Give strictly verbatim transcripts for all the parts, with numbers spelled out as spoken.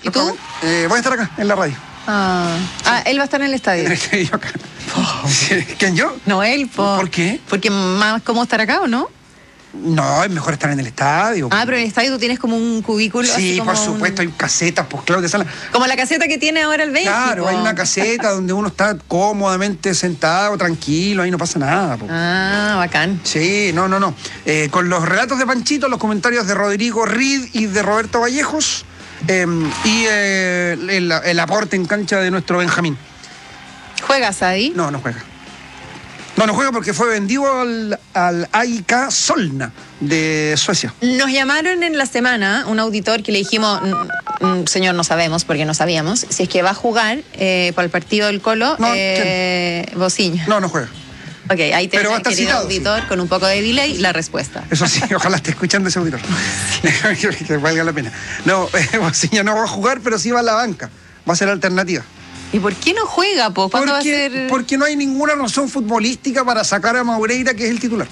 ¿Y tú? Eh, voy a estar acá, en la radio. Ah, sí. ah, él va a estar en el estadio. Yo acá. Oh. ¿Quién, yo? No, él. Po. ¿Por qué? Porque más cómodo estar acá, ¿o no? No, es mejor estar en el estadio. Ah, pero en el estadio tú tienes como un cubículo. Sí, así como por supuesto, un... hay casetas, pues Claudia Sala. Como la caseta que tiene ahora el Benji. Claro, po. hay una caseta donde uno está cómodamente sentado, tranquilo, ahí no pasa nada. Po. Ah, bacán. Sí, no, no, no. Eh, con los relatos de Panchito, los comentarios de Rodrigo Reed y de Roberto Vallejos eh, y eh, el, el aporte en cancha de nuestro Benjamín. ¿Juegas ahí? No, no juega. No, no juega porque fue vendido al, al A I K Solna de Suecia. Nos llamaron en la semana un auditor que le dijimos, señor, no sabemos porque no sabíamos, si es que va a jugar eh, para el partido del Colo, no, eh, Bociña. No, no juega. Ok, ahí tenemos al querido citado, auditor sí. Con un poco de delay la respuesta. Eso sí, ojalá esté escuchando ese auditor. Sí. Que valga la pena. No, eh, Bociña no va a jugar, pero sí va a la banca. Va a ser alternativa. ¿Y por qué no juega, po? ¿Cuándo porque, va a ser...? Porque no hay ninguna razón futbolística para sacar a Maureira, que es el titular.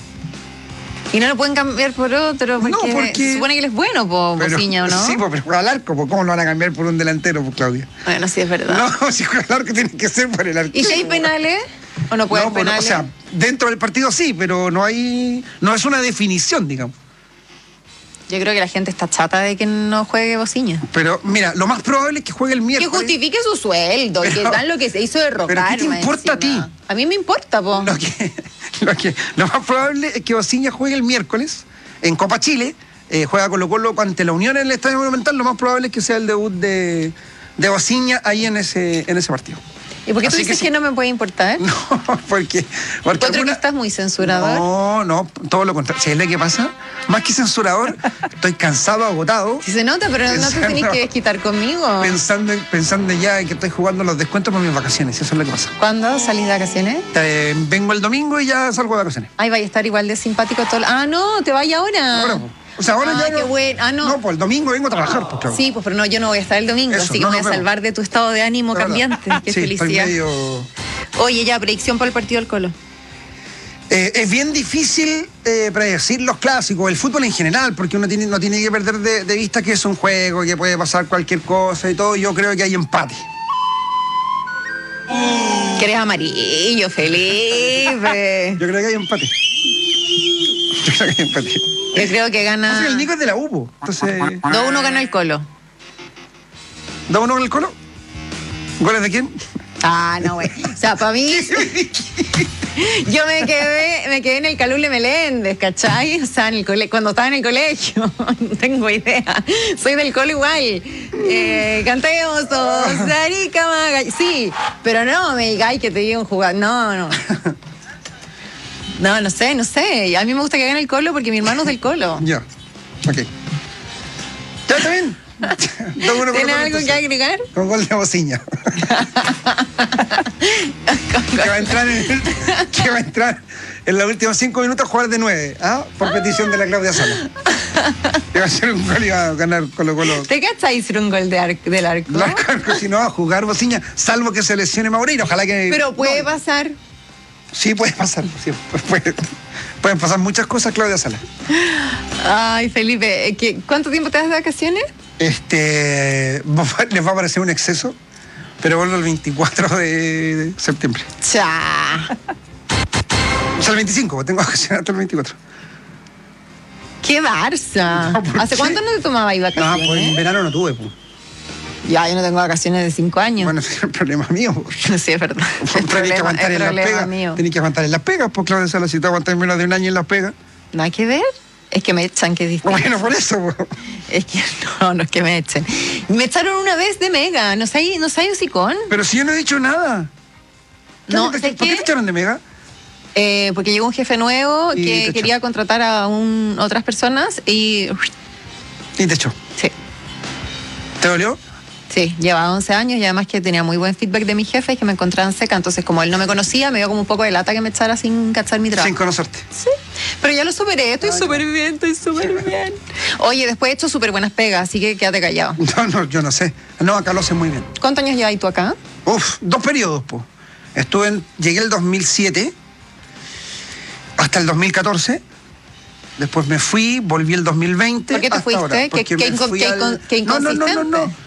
Y no lo pueden cambiar por otro, porque, no, porque... se supone que él es bueno, po, Bociña, ¿o no? Sí, pero juega al arco, po. ¿Cómo lo van a cambiar por un delantero, po, Claudia? Bueno, sí, es verdad. No, si juega al arco tiene que ser por el arco. ¿Y si hay penales? ¿O no puede no, haber penales? No, o sea, dentro del partido sí, pero no hay... No es una definición, digamos. Yo creo que la gente está chata de que no juegue Bociña. Pero mira, lo más probable es que juegue el miércoles. Que justifique su sueldo, pero, que dan lo que se hizo de rocar. ¿Pero qué te importa encima. a ti? A mí me importa, po. Lo, que, lo, que, lo más probable es que Bociña juegue el miércoles en Copa Chile. Eh, juega Colo Colo ante la Unión en el Estadio Monumental. Lo más probable es que sea el debut de, de Bociña ahí en ese, en ese partido. ¿Y por qué tú Así dices que, que no me puede importar? No, porque... porque alguna... que estás muy censurador. No, no, todo lo contrario. ¿Sabes lo que pasa? Más que censurador, estoy cansado, agotado. Sí se nota, pero no te tenés que desquitar conmigo. Pensando, pensando ya en que estoy jugando los descuentos por mis vacaciones, eso es lo que pasa. ¿Cuándo salís de vacaciones? Eh, vengo el domingo y ya salgo de vacaciones. Ay, vaya a estar igual de simpático todo... Ah, no, te vaya ahora. Ahora, o sea, ahora ah, ya qué no, bueno. Ah, no. No, pues el domingo vengo a trabajar. Pues, claro. Sí, pues pero no, yo no voy a estar el domingo, eso, así que no, me voy no, a salvar pero... de tu estado de ánimo pero, cambiante. Qué sí, felicidad. Medio... Oye, ya, predicción para el partido del Colo. Eh, es bien difícil eh, predecir los clásicos, el fútbol en general, porque uno tiene, no tiene que perder de, de vista que es un juego, que puede pasar cualquier cosa y todo. Yo creo que hay empate. Que eres amarillo, Felipe. Yo creo que hay empate. Yo creo que hay empate. Yo creo que gana... O sea, el Nico es de la U, po. Entonces... dos uno gana el Colo. ¿dos uno con el Colo? ¿Goles de quién? Ah, no, güey. O sea, para mí... Yo me quedé, me quedé en el Calule Meléndez, ¿cachai? O sea, en el cole... cuando estaba en el colegio. No tengo idea. Soy del Colo igual. Eh, cantemos todos, Arica Maga. Sí, pero no me digáis que te diga un jugador. No, no. No, no sé, no sé. A mí me gusta que gane el Colo porque mi hermano es del Colo. Ya, ok. ¿Ya está bien? ¿Tienes algo que agregar? Con gol de Bociña. que, va a entrar en el, que va a entrar en los últimos cinco minutos a jugar de nueve, ¿ah? Por petición de la Claudia Sala. Que va a ser un gol y va a ganar Colo Colo. ¿Te cachai hacer un gol de arco, del arco? El arco, si no va a jugar Bociña, salvo que se lesione Maureira, ojalá que... Pero puede no. pasar. Sí, puede pasar. Sí, puede, pueden pasar muchas cosas, Claudia Sala. Ay, Felipe, ¿qué, ¿cuánto tiempo te das de vacaciones? Este, les va a parecer un exceso, pero vuelvo el veinticuatro de septiembre. Cha. O sea, el veinticinco, tengo vacaciones hasta el veinticuatro. ¡Qué Barça! No, ¿hace qué? ¿Cuánto no te tomabas vacaciones? No, pues en verano no tuve, pues. Ya, yo no tengo vacaciones de cinco años. Bueno, ese es el problema mío. Sí, es verdad. Tenés que aguantar en las pegas. Tenés que aguantar en las pegas, pues claro, Sala, si te aguantas menos de un año en las pegas. No hay que ver. Es que me echan, que es distinto. Bueno, por eso. Pues. Es que no, no es que me echen. Me echaron una vez de Mega, ¿no sabes no sé, hocicón? Pero si yo no he dicho nada. No, ¿Por qué te echaron de Mega? Eh, porque llegó un jefe nuevo y que quería echó. contratar a un, otras personas y... Y te echó. Sí. ¿Te dolió? Sí, llevaba once años y además que tenía muy buen feedback de mi jefe y que me encontraban seca. Entonces, como él no me conocía, me dio como un poco de lata que me echara sin cachar mi trabajo. Sin conocerte. Sí, pero ya lo superé. Estoy súper bien, estoy súper bien. Oye, después he hecho súper buenas pegas, así que quédate callado. No, no, yo no sé. No, acá lo sé muy bien. ¿Cuántos años llevas tú acá? Uf, dos periodos, pues. Estuve en, llegué el dos mil siete hasta el dos mil catorce. Después me fui, volví el dos mil veinte. ¿Por qué te fuiste? Ahora, ¿Qué, qué, me fui qué, al... qué inconsistente? No, no, no, no, no.